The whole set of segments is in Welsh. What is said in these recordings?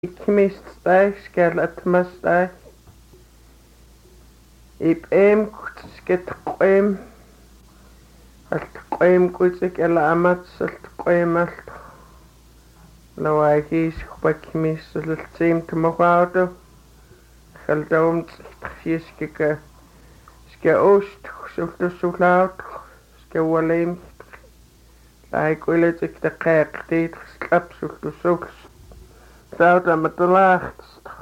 Ikimistay skalatmastay sketqem altqem kutsik ala amat saltqemalt lawagis khbakimis saltsim tmawado khaldawm tsiskiska ska ost sultulaut ska walim laikuletsik taqaqtit slapsultusul Sauta matalacht.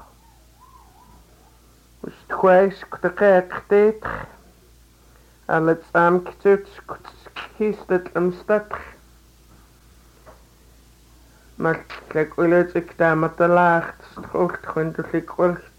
Ustquais kutaqaqtit. Allet samktuts kutskistat amstat. Maltlak uletsik ta matalacht. Strolt khundulik ulcht.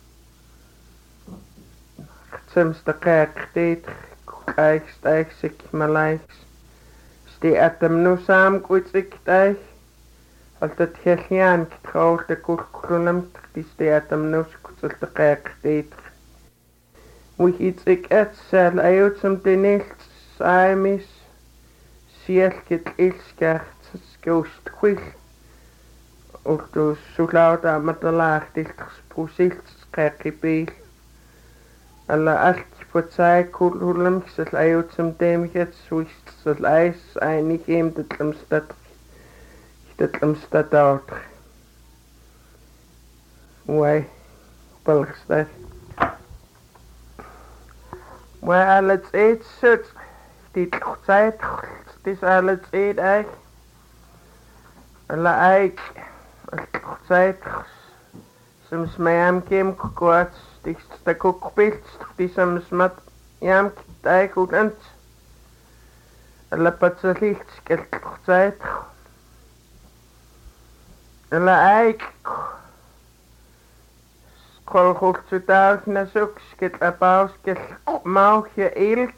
Tsemstaqaqtit. Kuqaiks taiksik malaiks. Sti atamnu sam kutsik taik. Altat hellian kitrawte kulkulunam tistiatam nuskutsultaqaqtit. Wihitsik atsal ayutsum tinilt saimis sielkit ilskart skust khil. Ultu sulauta matalachtilt spusilt qaqibil. Alla alt potsai kulhulam sal ayutsum demget swist sal ais ainikim tetlamstat Tetlamstadaut. Why? Balgstad. Why alles eet zut? Die tijd, is alles eet eik. Alla eik. Tijd. Soms mij am kem kukwaat. Die sta kukbilt. Die soms mat jam eik goed ent. Alla patsalicht skelt tijd. Alla eik kol hultsudaus nasuk skit abaus skit mauchje ilk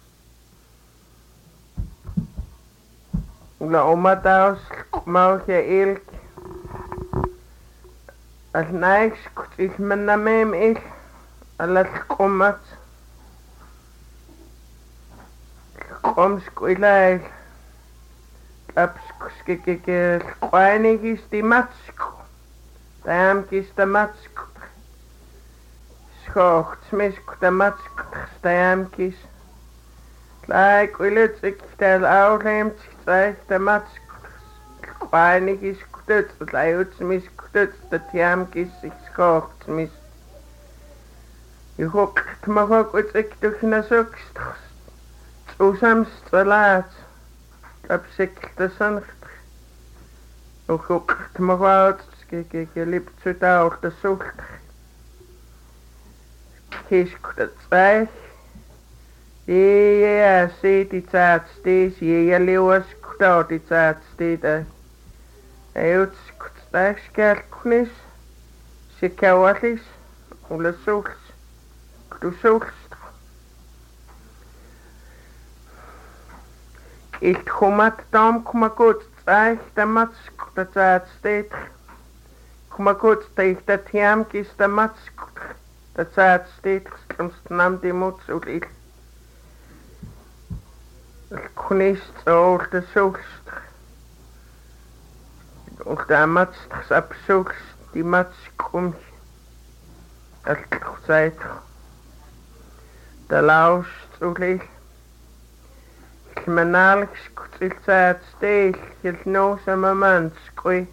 Alla omadaus mauchje ilk Al naiks kutil mennamem il Alla tkomat Komsku ilail Lapskuskikikil kwainigis di matsku. Tämkis ta matsku. Schohtsmisku ta matsku. Tämkis. Laik ylitsik tääl auleemtsik tsaik ta matsku. Kwainigis kututs. Laiutsmis kututs. Ta tämkis schohtsmis. Juhukt mahokutsik tuhna sukst. Tsusamst valaat. Lapsiktasan Uhukt mawad liptsutaut sult Kiskut tsai Ja sit die tsat stes ja lewas kutaut die tsat steda Ayuts kutstakskal kunis Sikawalis Ula suls Kutusuls Ich kommat dam kumakut tsai tamatsk tatsat stet kumakut tei tatiam kis tamatsk tatsat stet stamstnam demuts ul kunist ol de sulst ul tamatsk sapsulst die matskum al tsait da laust ul Manalks kutiltsat stel hilno samamans koi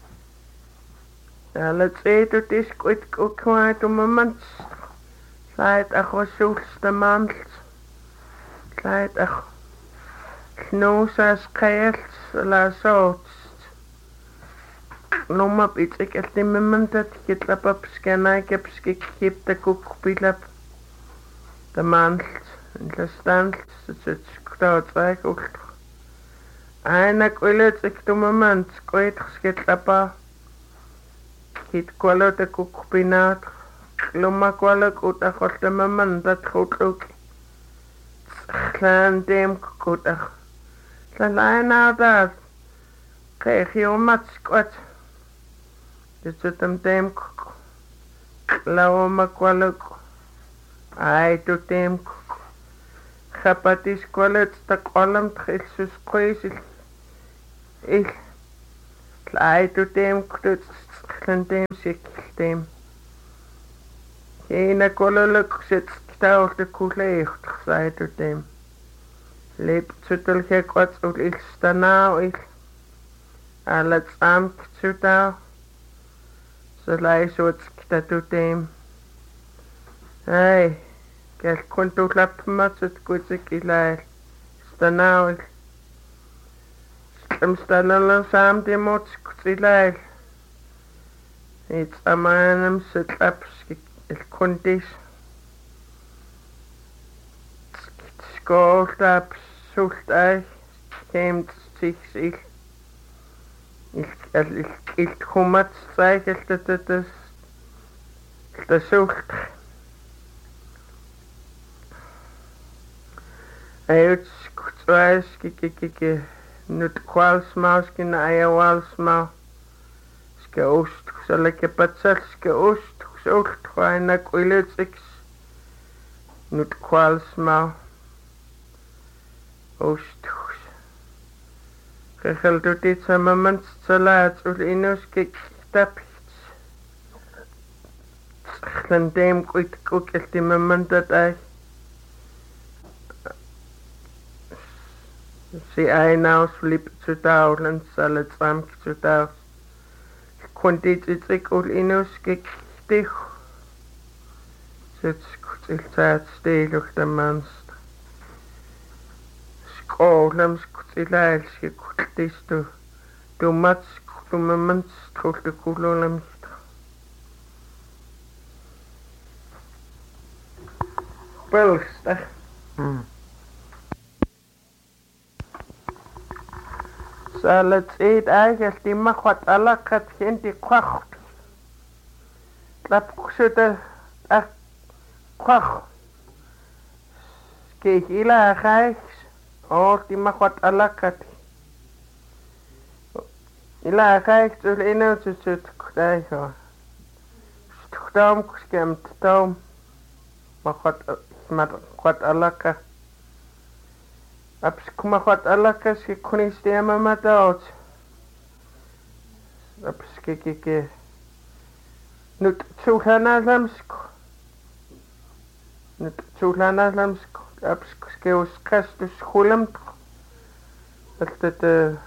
Alat ut is kuit kwaat mamans Lait achosulsta mans Lait ach Knosas kaels la sootst Nomap itsik elti mamantat kitlapap skanai kipta kukpilap Da mans La stand Stoutswijk ook. Eindelijk wil ik de moment kwijt geschitlapa. Kiet kwalo te kukpinaat. Loma kwalo kuta kot de moment dat goed ook. Slaan dem kuta. Slaan nou dat. Krijg je mat squat. Dit zit hem dem kuk. Loma kwalo. Ai to dem kuk. Chapatis kwalet ta kwalam tchilsus kweisil. Ich. Lai to dem kututs Tlanteem sikilteem. Hina kololukset taulta kuleihtuksaiduteem. Leiptutul hekwatsul ilstanauil. Alat amktsutau. Salaisuutskitatuteem. Ai, kel kuntullapmatsut kutsik ilail. Stanauil. Stamstalalan saamtimutskut ilail. It's amanam sitlapskik il-kundis. Skåltap sultai. Kemt siksil. Il-kumat strijkelt het de sult. Uit skutwijs kikikike nut kwalsmaus kin ayawalsmau. Ske oost salike patsal ske oost sult kwaina kwiletsix nut kwalsmau. Oost Gegeldoet dit samamans salaat ul inus kiktapiet. Glandeem kuit kukelti mamantat ai. Si ainaus flip tsutaulen salat samk tsutaus. Kondit itik ul inus kiktih. Sits kutiltaat steeluk de manst. Skålams kutilailski kultistu. Dumats kutumamans tultu kulolamista. Pölstä. Salat eet aikelti mahvat alakat henti kwahti. Lapkusuta kwah. Keih ilaa räiks. Oolti mahvat alakat. Ilaa räiks ul inutsut kutaiho. Stuktaum kuskemt taum. Mahvat alaka. Aps kumahvat alakas ki kunistiama mataot. Aps kikike. Nyt tsuhlanalamsku. Nyt tsuhlanalamsku. Aps kuskeus kastus hulemt. Dat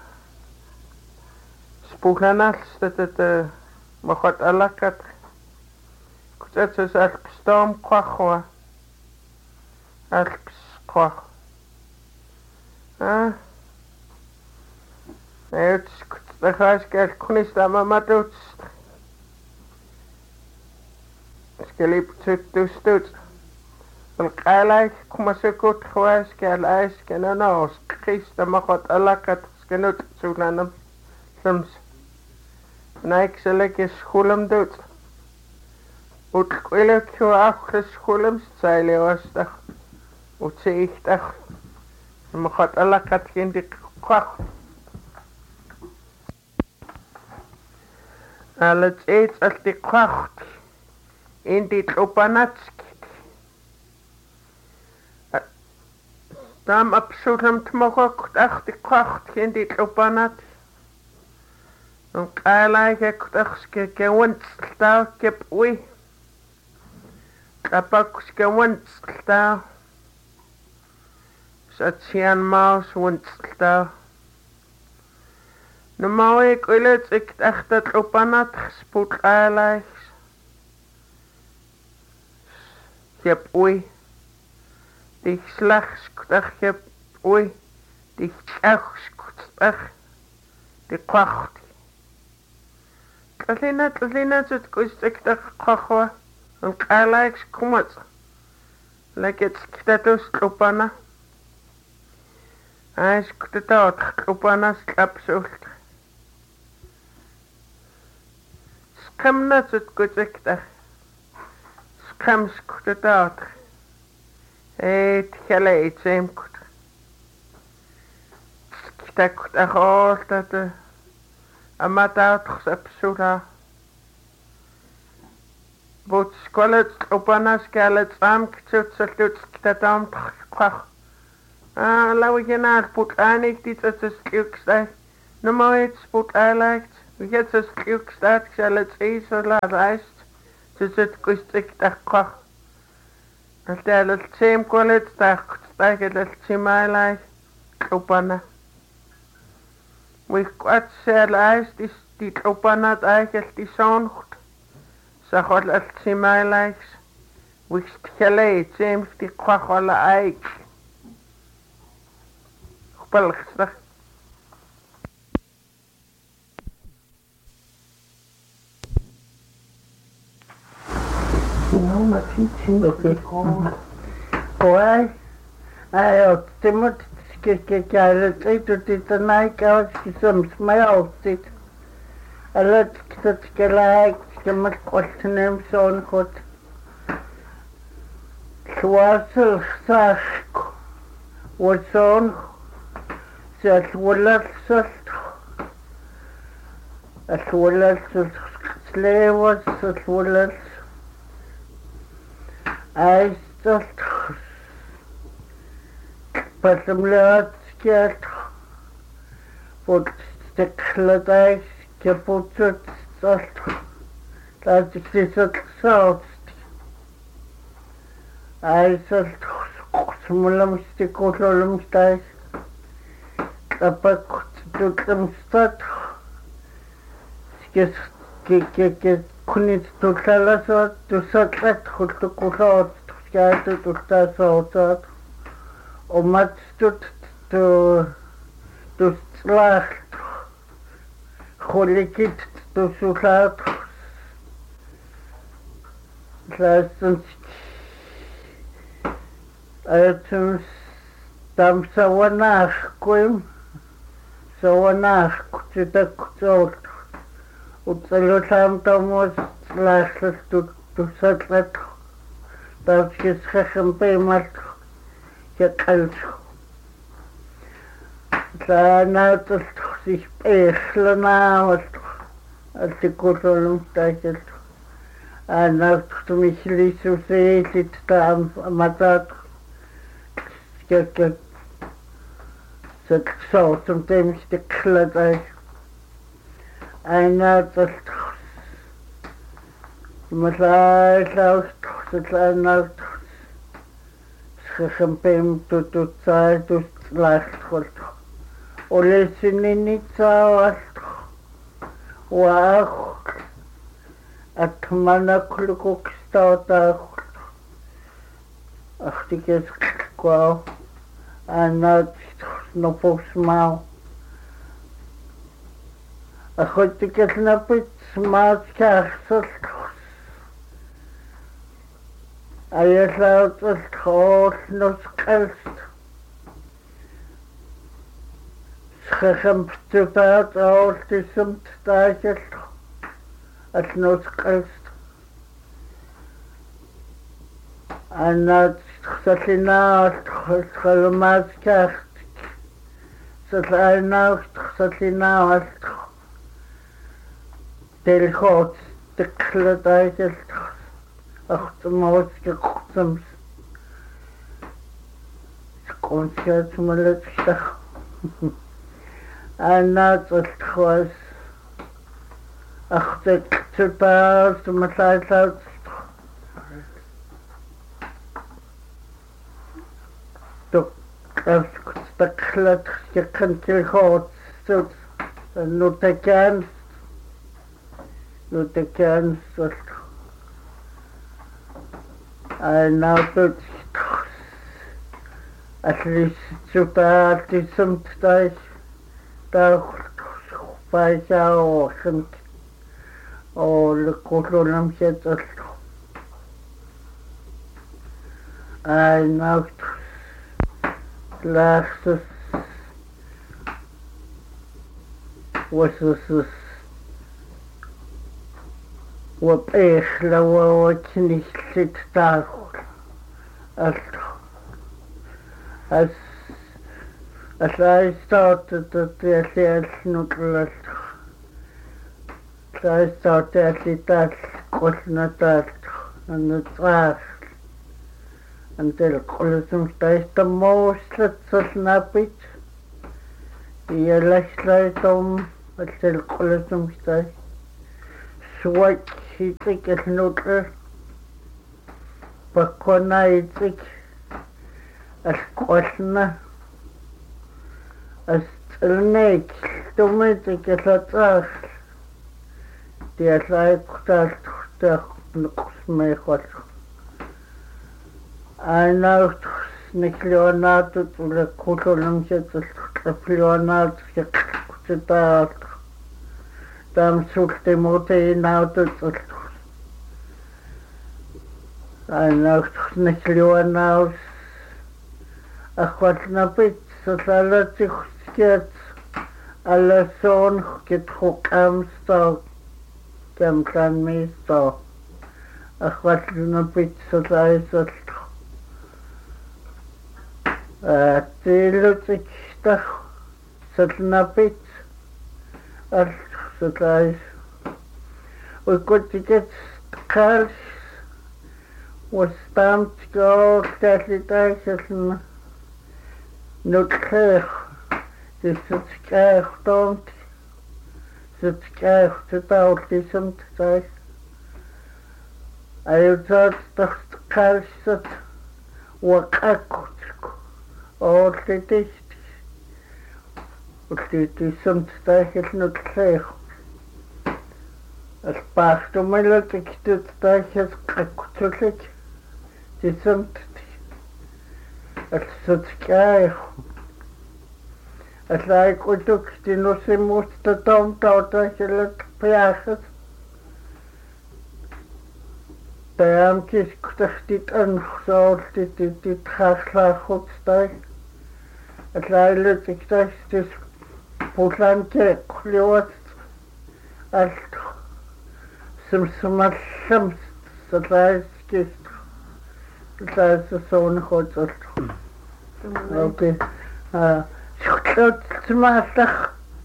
spuhlanals dat mahvat alakat. Kutsatsus alpstom kwahwa. Alps kwah. Uit skutsagaskel kunistama matuts. Skelip tutustut. Alqalaik kumasukut khwas kalais kenanos krista mahot alakat skenut sulanam sums. Naik selekes hulam dut. Utqilek akhres hulam saile wastag. Utseigtag. Mahot alakat hindi kwak. Alat eet alti kwak. Hindi tlupanatski. Tam absulam tmokok achti kwak hindi tlupanat. Kalai kekutachske kewantstau kepui. Kapakuske wantstau. Satsian maus wantstau. Namawe kuilet ik achtat lupanat sput kalai. Kepui. Dich slagskutach kepui. Dich chachskutach. Die kwacht. Tlina zut kustektak kwachwa. En kalai skumat. Lekets kitatus lupana. Hij scoot uit, klopanas klapsult. Skam net het kutekta. Skam scoot uit. Het geleid zijn kut. Skita hoort dat amat uit gesapsula. Boot skolet klopanas kalet samktut saltut skita tam kwach. Lawa je naar put aanigt iets als een stukje. Normaal het sput aanlijkt. Jetzt ist Glücksstadt gesagt, Isola reist, sie sind günstig dachkoch. Als der das Zim Kulit dach, steigt das Zimalai, Klopana. Wie Gott sehr leist, ist die Klopana eigentlich die Soncht. Sag all das Zimalai, wie Stkele, Zims die Kochola Eik. Balchsdag. No, maar fietsen. Oké. Hoor. Ja, Timot, kijk, het is dat dit een eikhoud is, soms mij altijd. En het is dat gelijk, je moet kort nemen zo'n goed. Zoals ik zeg, wordt zo'n الولد صلت سليوس الولد عايز صلت بسملات كيت فوت استقلت عايز كبوتت صلت لازم تسلت صوت عايز صلت سمولا مستيقوت ولا مستعيش Tapak tutam stat que kunit tutala so tu satlat khultu kusot skaitu tutta sotat o mat tu slacht kholikit tu sulat lasens ayatums tam sawanach koim Sawanach, kutsitak kutsot. Utsalutam tamos laslas tu satlat. Tavskis khakhampemat yakalch. Saanatas sich echlana artikulum tajelt. Anat tumichlisu seitit tam matat. Skek so sometimes the cloud I know that Masai South I know Champagne to try to last hold. Or listening it out wow at Manakuluk start out. I think it's wow and not no smile. I had to get a bit smart castle. I allowed the horse no scalst. Schacham to that all the some started at no scalst. And not such a night, Halmas cast. Such a night, such a night. Del hot, the cloud I just ach, the most gekochtums. Conscious malletsta. And not as was. Ach, the turbars, the massage out. Als staklet je kunt je goed zo nu te kans en nou dat at least zo daar die soms daar bij jou kunt de kolonam zet en nou Laxus was this what what nicht sit da as I started the sales nuclear I started that that and the trash until Colosum stays the most let's snap it. The electric аллалеққуласумстай суат хитрик алнуутла пакконаитик алққуална астэлнэк тумитик аллатаах тиаллаиккутаалтортаақ неқусмеқвал анаут никлионаатут улаккулулумсатал лаплионаат яққутаат тамсултимутинаутут анаут никлионаус ахватнапит салалатихскет алласон кетхукамстаа камканмисто ахватнапит салаисал тилутик тах салнапит салаис укутикет калс востамт гоолталитайсална нутхэх тисуткэх томт суткэх тутаултисумт тай аюцат тахт калсат вакакутку оолтитist ултитисумт тайхэлнутлэх алпаахтумалатик тайхэс каккутулик тисумт алсуткэх аллаикутук тинусимуста томтаутахилат пяхас таамкис кутахтит анхсоолтитит хаахлаахутстай аллаилутик тастис пуланке клиот алт сумсумаллам салайскис салайсоонхотсалт окей шутлутсмааллах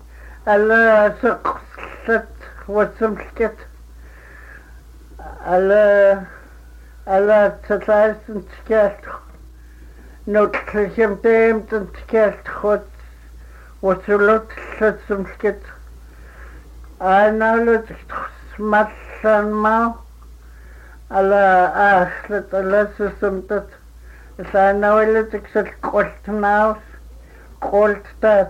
аллаасеқслат ватсамлкет аллаатсалаасэнтикаалт нутлхимтээмтэнтикаалт хот ватсулутлатсамлкет аналут смалланмаа аллаахлат аллаасэсэмтат саанавалутиксал қолтнаус қолттаат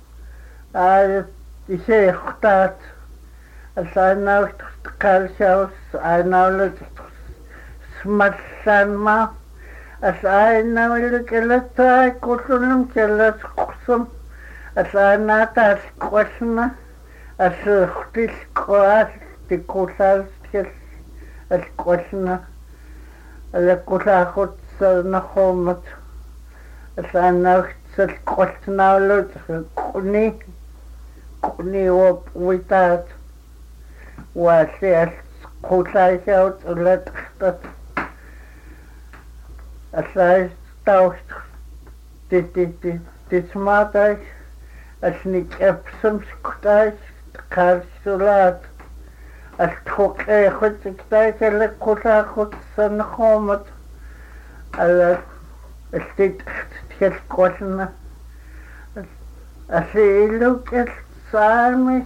исеэхтаат аллаанаут калсаус анаулут смалланма аллаанаулукалатаа куллунум каллас қусум аллаанаатаас қуална ассуухтил қуаас тиккулаастгал алқуална алаккулаахут сарнахуумат аллаанаут салқуалтнаулут куни уитаат уаасиал қулаисаут улатхтат аллаис таust тисмаатай алник эпсэмскутайс карсулаат алтхуқэхутиктай салқулаахут сарнахуумат алла التيت تكلقولنا أسيلو كالسامس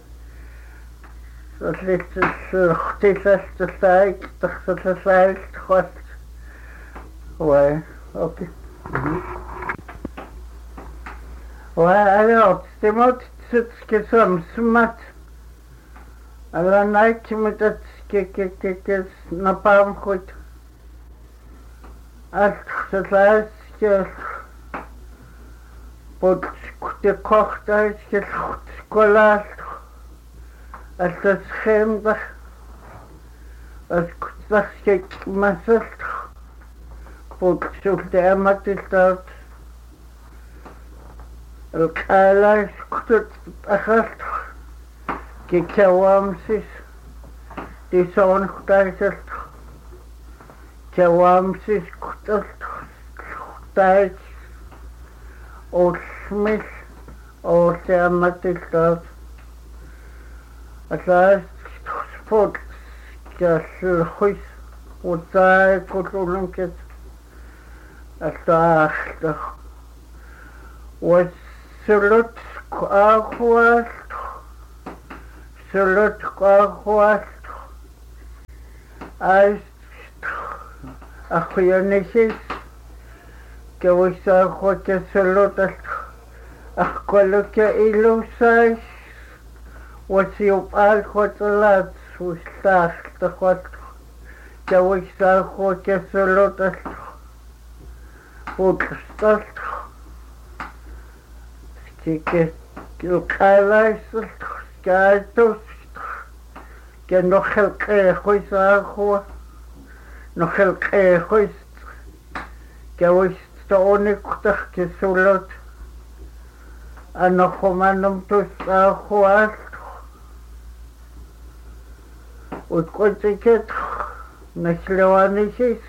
اللي تختيسة تسايك تسايك تخوص واي اوكي واي تستموت تسكسوم سمات على نايك متت كي نبام خود Altsalaskjel bod de kochtaskjel skolalt altas chemdach alkutsaskjel masalt bod sulde amatiltat alkalas kutut achalt kikawamsis dison kutaiselt Kawamsis kutalt olsmil olseamatiltaat asaas sport kalluis utai kutlulunket asaachta wassulut aahualt sulut qaarquat ais akhuyanisis kawissaaquat sulut akhqaluka ilusais wasiupaal qatlat suillaartaqat kawissaaquat sulut putlstat que القلايصل كاتوس كنخلق خويس اخو نخلق خويس كويس توني كتخ كسولت انا خمانم توس اخو وتقولت كت نشلوانيشيس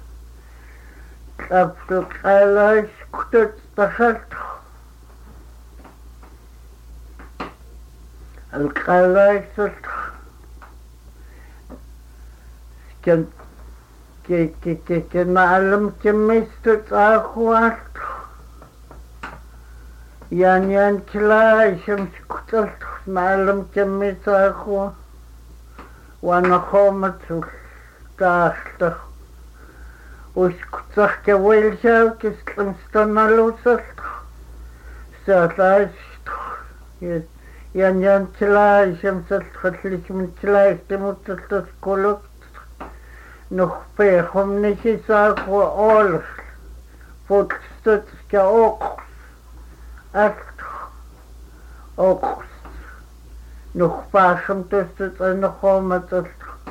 قبل القلايص كتت دخلت القلايصل كان كان معلم كميست اخوات يعني كلاي شمس كتلت معلم كميست اخو وانا خومت تاخت وسكتخ كويل شاو كسلم ستنالوسل ساتاش يعني تلاي شمس الخليج من تلاي تموت تسكولك نخفيهم نشي ساق وأولخ فوتستت كأوقس أوقس نخفاهم تستت نخومت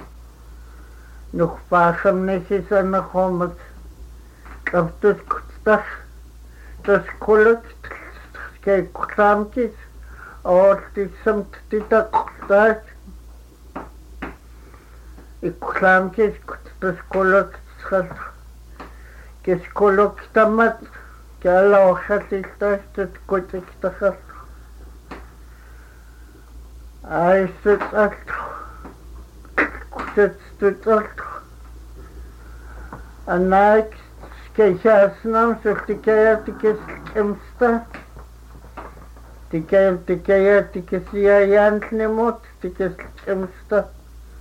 نخفاهم نشي سنخومت كفتت كتتخ تسكولك كي كتامكيس أولتي سمت تتقطعت إكلام كيس كتسكولك تسخلت كسكولك تمت كالا وخلت تتكوتك تخلت عايز تتقلت كتتقلت أناك كيشاسنام سلتكياتك كمستا تكياتك سيايانت نموت تكمستا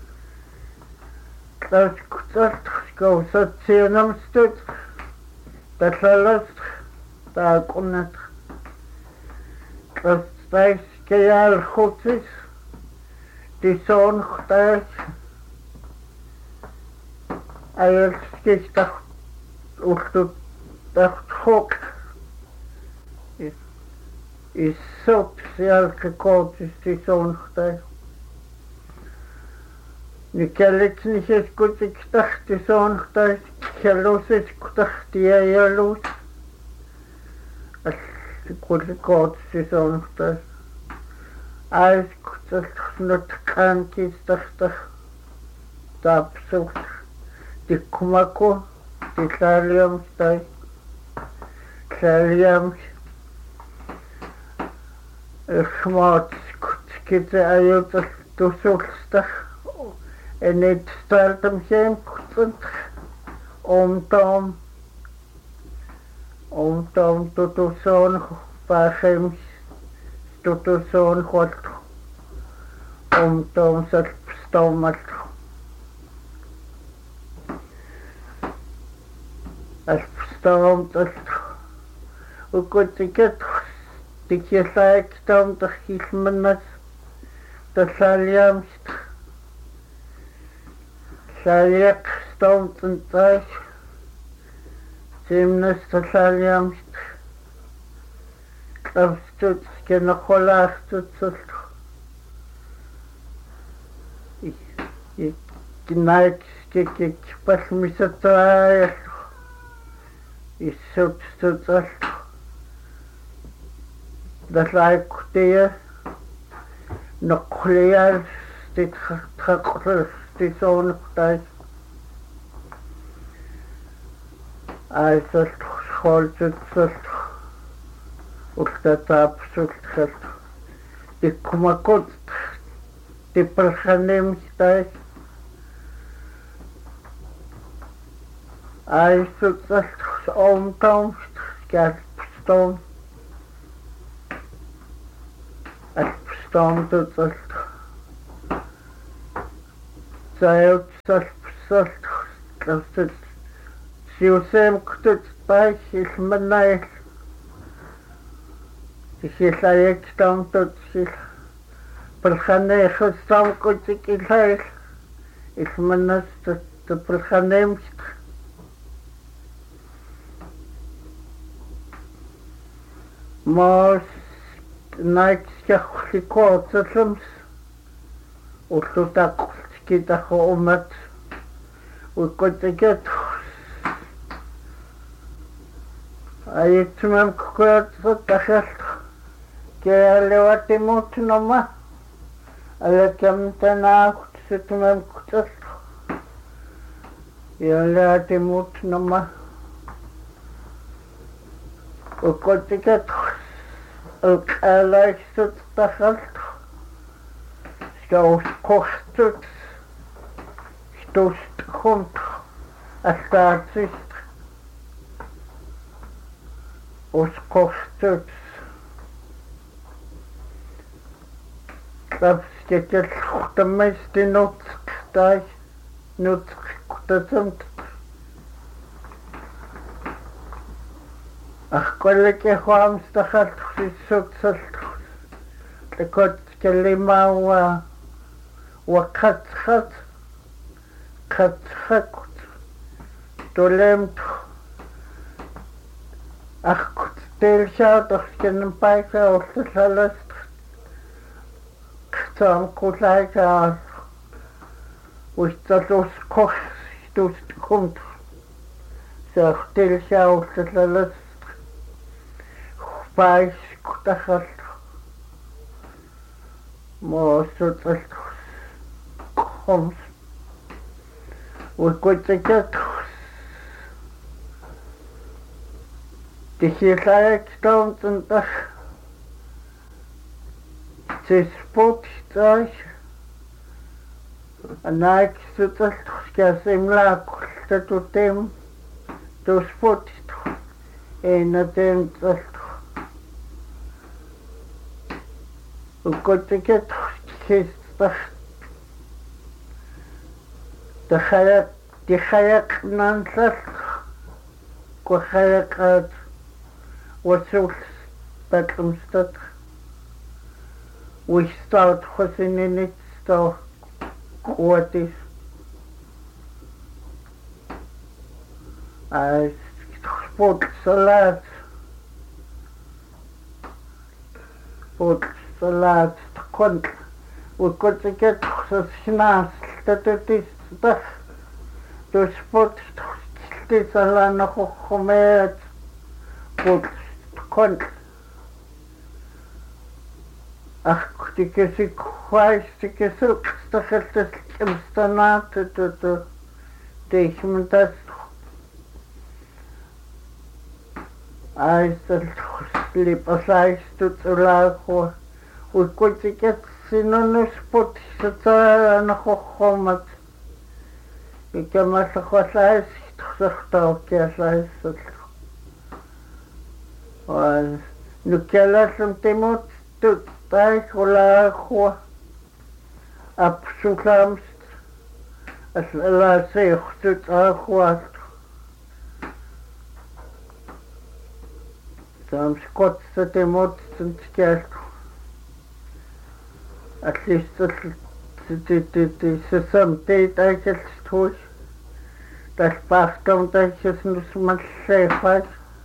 تسكتت كوست سينمستت تسلست تاقنت تستيس كيال خوتس تسون ختاش ايلسكيش تخت خوك الصوت سيالك كوتس تسون ختاش نكالت نشيس كنتك تحت سون ختاش كالوسس كتحت يالوس كل كوتس سون ختاش عايز كتحت نتكان كيس تحت تابسوس تكمكو تساليوم ستاي ساليوم اخمات كتكت ايوت تسولستخ en het stelt hem geen goed om tot de zon hem tot de zon god om zet stomat als stomt het hoe goed ik het dat je zei stomt dat is minus dat zal je Saliak stond en thuis, Simnes te saliamst, Krafstut, Kenacholaarstut, ik knaik, ik pas misataai, is zoetstut, dat lijkt die, nog leer, dit gaat die zo'n tijd. Hij zult schooltjes of dat absoluut gaat. Die kom ik goed, die persoon tijd. Hij zult het omkomst, kijk, stom. Het stom doet het. saayutsarpsalt tlavsat siuseemqtut paik ilmannail isillaayaktaamtut sil palxaneexustaamqutik ilail ilmannastat palxaneemst maas naikskaqlikoortallams ullutaqultikitaquumat uqqutikat ayittumam kukuatsut kealewatimut nama alakam tanaaqut sutumam kutsal yalatimut nama uqqutikat alqalaissut takhalt skauskohtut stust khumt astaatsist uskohtut tabskekel khutamistinut tay nut kutasamt ахколлеке хуамстахалт сисутсалт лекот келимауа вакатхат катхакут толемт ахкут телшаатахкен пайка орлаласт ктам кулайка уйцалус кох стуст кумт сах телшааталаласт Pais kutahalt moosutalt khoms ukotikat tihilaik tauntuntak tispot taj anaik sutalt skasimlaakul tatutem tuspot enatem talt ukotikat kistah تخيق ننسل وخيقات وسوس باتلمستد ويستاد خسنينيت ستو قواتيس سبوت صلاة صلاة كنت وكنت كتخصص ناس تتتيس بس تسبوت تخصص صلاة نخوخمات كنت كنت كسي كويس كسي استخلت الامستانات تيش من تسخ عايز اللي بصايش تتلاقوا وكنت كتسينو نسبوت ستايا نخوخمات كما تخصايش تخصختاو كيسايش ونكالاسم تيموت تتايش ولا أخوة أبسوكامست أسألا سيختت أخوات سامسكوت ستيموت سنتكالت أتليست سسمتي تايشل ستوش تشباختم تايشل نسمال سيخاش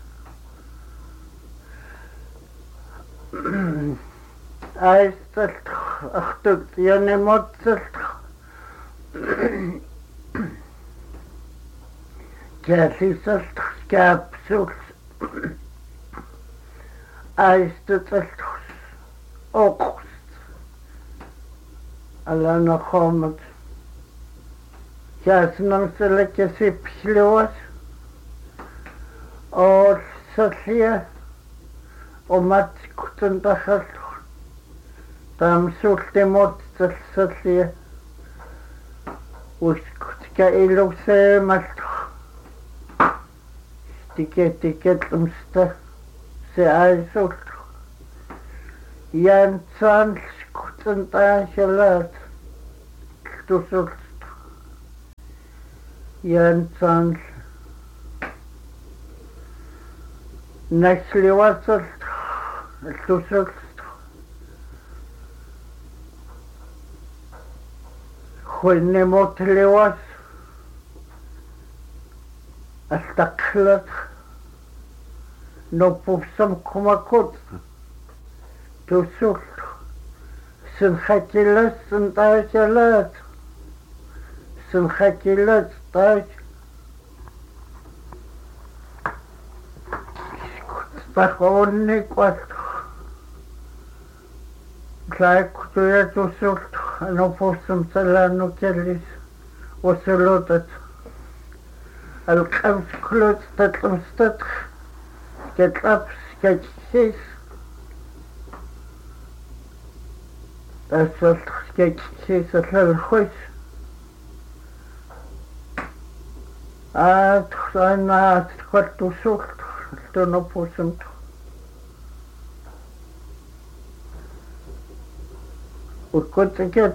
أيستلت أختت يعني موتسلت جالسلت كابسول أيستلت أقص على نخامت جاسنا مسلك سيبشلوات أو سلسية ومات كنت دخلت تامسول تموت سلسية وكنت كإلو سيمت تيكت المستا سيعيسول يانسان كنت انتاشلات تسولت Янсан наслеваться слушать хоть не мотливать астаклат но пусам кумакот тусул сынхатилас сынтайчалат сынхатилас тай пахонный кват клайкутуя тусул но пусам салану келис وسلوطت القمس كلوت تطمستت كتلبس كتشيس أسلت كتشيس الخوش أنا تخلت وصلت تنبوسمت وكنت كت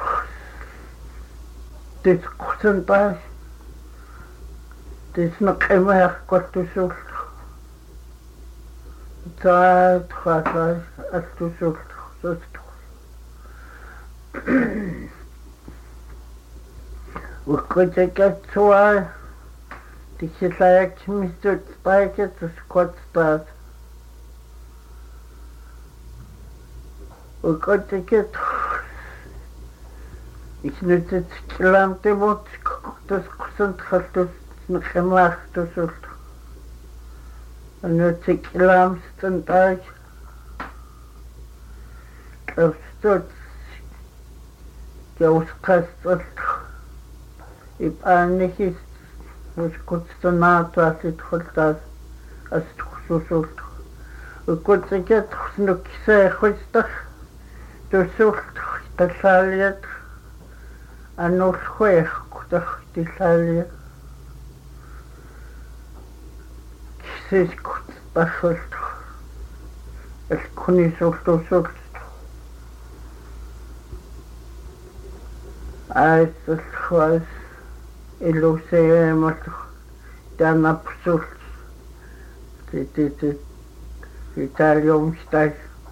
تسقسنتاش تسنقيمه كنت وصلت تعال خلاص أستوصلت وكنت كتسوى تكسلاك مستوى تاكت تسكوت تات وكنت كت إشنت تكلم تموت تسقسنت خلت نخماخ تسولت أنا تكلم ستنتاج أستوت جوز قصت يبقى نحس مش كنت صنعت وعسيت خلطات أستخصوصلت وكنت كت خسنو كساي خستخ تسولت تساليت أنو الخويخ كتخ تساليت كسيس كنت تخلت الكوني سولت عايز الخواز إلو سيامت دانا بسولت في تاليوم ستاج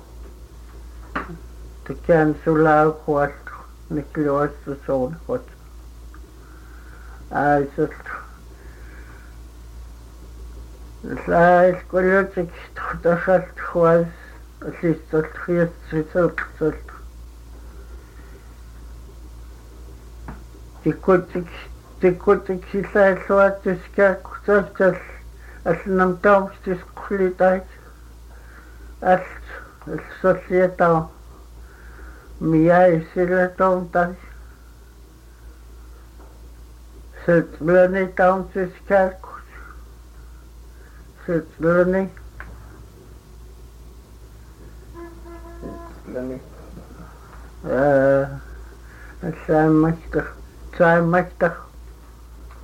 تكان سولا خوات نكلو أسسون خوات عايز العايز كلتك دخلت خواز أسيستت خيست قصلت تكوتك سلاي سوات تسكاك وتسكال أسنم توم تسكولي تاك السوسية توم مياي سيلا توم تاك سلطلني توم تسكاك سلطلني السلام مكتخ